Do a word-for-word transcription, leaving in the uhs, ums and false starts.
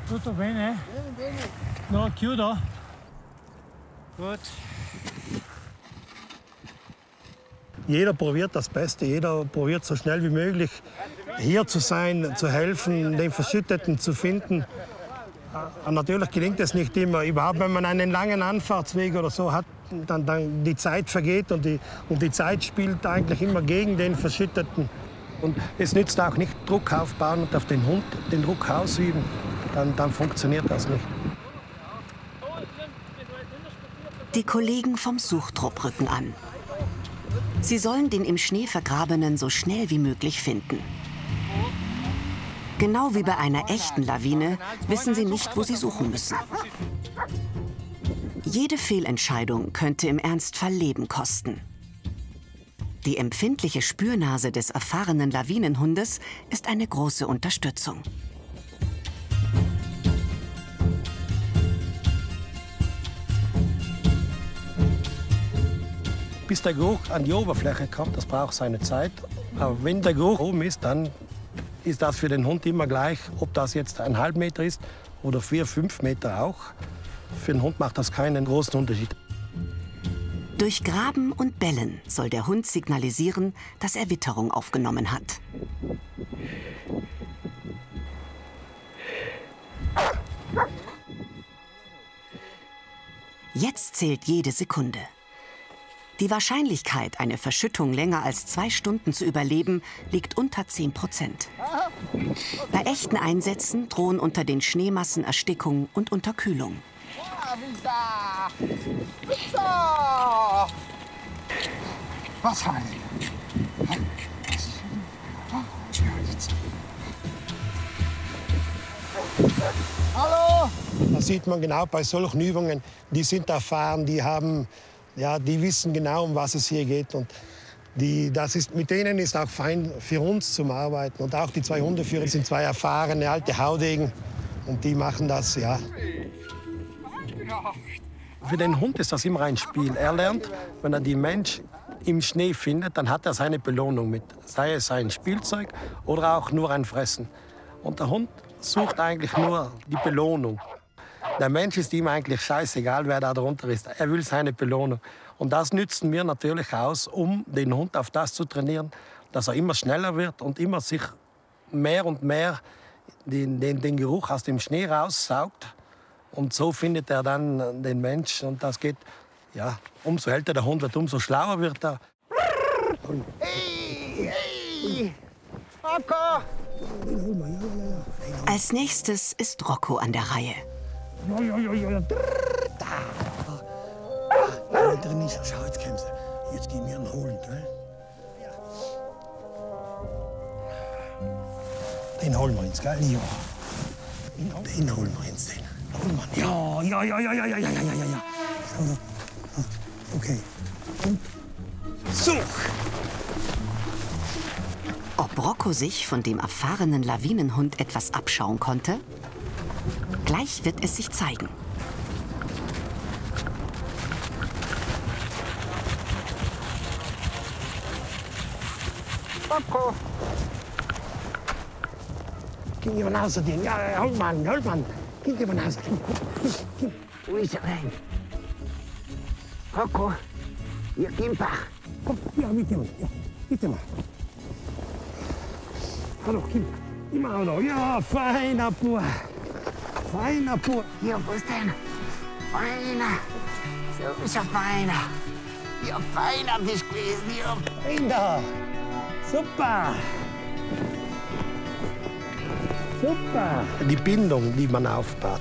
Tutto bene? No, chiudo. Gut. Jeder probiert das Beste, jeder probiert so schnell wie möglich hier zu sein, zu helfen, den Verschütteten zu finden. Und natürlich gelingt es nicht immer. Überhaupt, wenn man einen langen Anfahrtsweg oder so hat, dann, dann die Zeit vergeht und die, und die Zeit spielt eigentlich immer gegen den Verschütteten. Und es nützt auch nicht Druck aufbauen und auf den Hund den Druck ausüben. Dann, dann funktioniert das nicht. Die Kollegen vom Suchtrupp rücken an. Sie sollen den im Schnee Vergrabenen so schnell wie möglich finden. Genau wie bei einer echten Lawine wissen sie nicht, wo sie suchen müssen. Jede Fehlentscheidung könnte im Ernstfall Leben kosten. Die empfindliche Spürnase des erfahrenen Lawinenhundes ist eine große Unterstützung. Bis der Geruch an die Oberfläche kommt, das braucht seine Zeit. Aber wenn der Geruch oben ist, dann ist das für den Hund immer gleich, ob das jetzt ein halb Meter ist oder vier, fünf Meter auch. Für den Hund macht das keinen großen Unterschied. Durch Graben und Bellen soll der Hund signalisieren, dass er Witterung aufgenommen hat. Jetzt zählt jede Sekunde. Die Wahrscheinlichkeit, eine Verschüttung länger als zwei Stunden zu überleben, liegt unter zehn Prozent. Bei echten Einsätzen drohen unter den Schneemassen Erstickung und Unterkühlung. Was heißt? Hallo! Das sieht man genau bei solchen Übungen. Die sind erfahren, die haben, ja, die wissen genau, um was es hier geht. Und die, das ist, mit denen ist auch fein für uns zum Arbeiten. Und auch die zwei Hundeführer sind zwei erfahrene alte Haudegen. Und die machen das, ja. Für den Hund ist das immer ein Spiel. Er lernt, wenn er die Mensch im Schnee findet, dann hat er seine Belohnung mit. Sei es ein Spielzeug oder auch nur ein Fressen. Und der Hund sucht eigentlich nur die Belohnung. Der Mensch ist ihm eigentlich scheißegal, wer da drunter ist. Er will seine Belohnung. Und das nützen wir natürlich aus, um den Hund auf das zu trainieren, dass er immer schneller wird und immer sich mehr und mehr den, den, den Geruch aus dem Schnee raussaugt. Und so findet er dann den Mensch. Und das geht, ja, umso älter der Hund wird, umso schlauer wird er. Hey, hey! Rocco! Als nächstes ist Rocco an der Reihe. Da drin ist, schau, jetzt kommen sie. Jetzt gehen wir ihn holen, gell? Den holen wir uns, gell? Ja. Den holen wir uns, den. Holen wir. Ja, ja, ja, ja, ja, ja, ja, ja, ja, ja. Okay. Und such! Ob Rocco sich von dem erfahrenen Lawinenhund etwas abschauen konnte? Gleich wird es sich zeigen. Rocco! Geh mal raus, den. Ja, hol mal, hol mal. Geh mal raus. Wo ist er denn? Rocco, hier, Gimbach. Komm, ja, bitte mal. Ja, bitte mal. Hallo, Kim. Immer hallo. Ja, feiner Bub. Feiner Bub. Ja, wo ist denn? Feiner. So ist er feiner. Ja, feiner bist gewesen, ja. Feiner. Super. Super. Die Bindung, die man aufbaut,